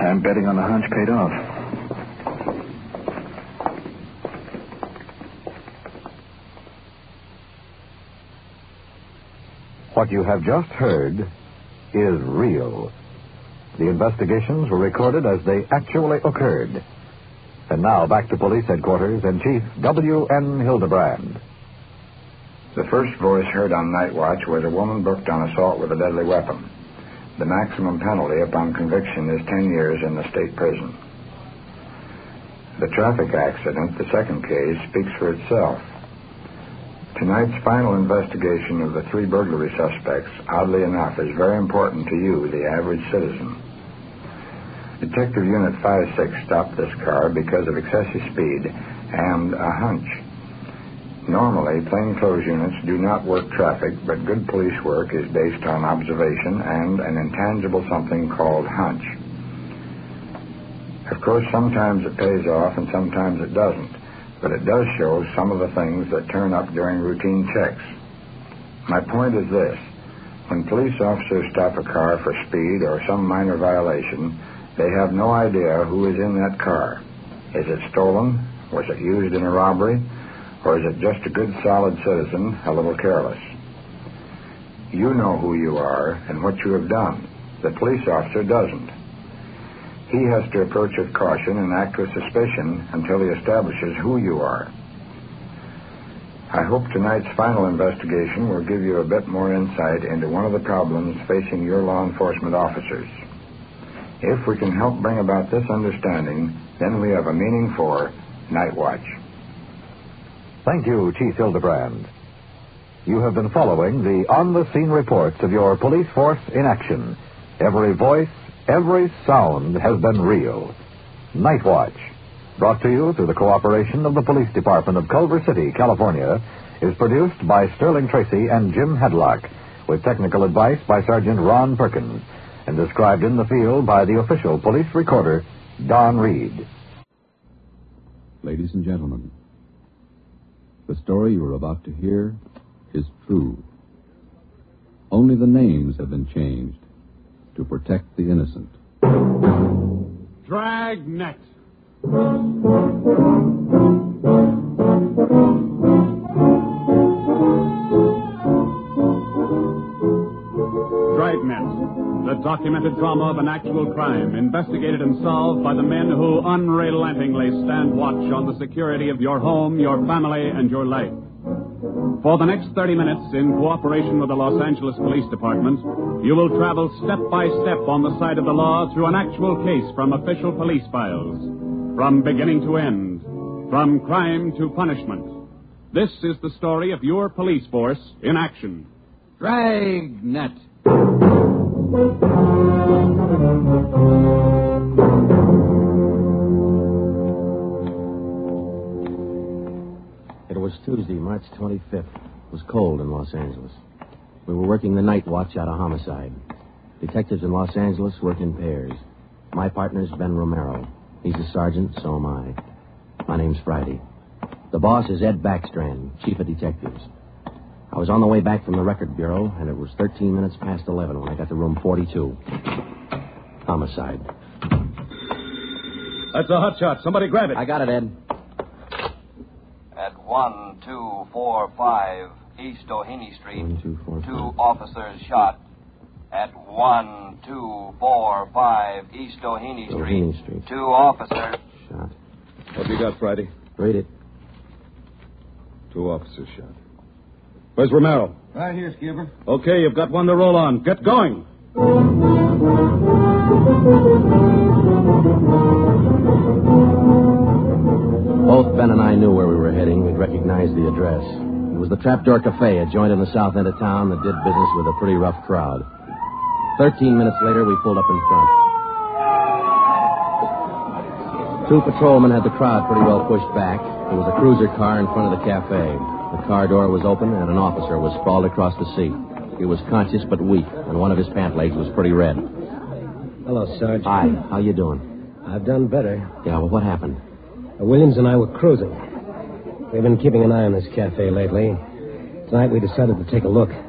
I'm betting on the hunch paid off. What you have just heard is real. The investigations were recorded as they actually occurred. And now back to police headquarters and Chief W.N. Hildebrand. The first voice heard on Night Watch was a woman booked on assault with a deadly weapon. The maximum penalty upon conviction is 10 years in the state prison. The traffic accident, the second case, speaks for itself. Tonight's final investigation of the 3 burglary suspects, oddly enough, is very important to you, the average citizen. Detective Unit 5-6 stopped this car because of excessive speed and a hunch. Normally, plainclothes units do not work traffic, but good police work is based on observation and an intangible something called hunch. Of course, sometimes it pays off and sometimes it doesn't. But it does show some of the things that turn up during routine checks. My point is this. When police officers stop a car for speed or some minor violation, they have no idea who is in that car. Is it stolen? Was it used in a robbery? Or is it just a good, solid citizen, a little careless? You know who you are and what you have done. The police officer doesn't. He has to approach with caution and act with suspicion until he establishes who you are. I hope tonight's final investigation will give you a bit more insight into one of the problems facing your law enforcement officers. If we can help bring about this understanding, then we have a meaning for Night Watch. Thank you, Chief Hildebrand. You have been following the on-the-scene reports of your police force in action. Every voice, every sound has been real. Night Watch, brought to you through the cooperation of the Police Department of Culver City, California, is produced by Sterling Tracy and Jim Hadlock, with technical advice by Sergeant Ron Perkins, and described in the field by the official police recorder, Don Reed. Ladies and gentlemen, the story you are about to hear is true. Only the names have been changed to protect the innocent. Dragnet. Dragnet, the documented drama of an actual crime, investigated and solved by the men who unrelentingly stand watch on the security of your home, your family, and your life. For the next 30 minutes, in cooperation with the Los Angeles Police Department, you will travel step by step on the side of the law through an actual case from official police files. From beginning to end, from crime to punishment. This is the story of your police force in action. Dragnet. It was Tuesday, March 25th. It was cold in Los Angeles. We were working the night watch out of homicide. Detectives in Los Angeles work in pairs. My partner's Ben Romero. He's a sergeant, so am I. My name's Friday. The boss is Ed Backstrand, chief of detectives. I was on the way back from the record bureau, and it was 13 minutes past 11 when I got to room 42. Homicide. That's a hot shot. Somebody grab it. I got it, Ed. At 1245 East Doheny Street, 1, 2, 4, 2 officers shot. At 1245 East Doheny Street, 2 officers shot. What have you got, Friday? Read it. 2 officers shot. Where's Romero? Right here, Skipper. Okay, you've got one to roll on. Get going. Both Ben and I knew where we were heading. We'd recognized the address. It was the Trapdoor Cafe, a joint in the south end of town that did business with a pretty rough crowd. 13 minutes later, we pulled up in front. 2 patrolmen had the crowd pretty well pushed back. There was a cruiser car in front of the cafe. The car door was open, and an officer was sprawled across the seat. He was conscious but weak, and one of his pant legs was pretty red. Hello, Sarge. Hi, how you doing? I've done better. Yeah, well, what happened? Williams and I were cruising. We've been keeping an eye on this cafe lately. Tonight we decided to take a look.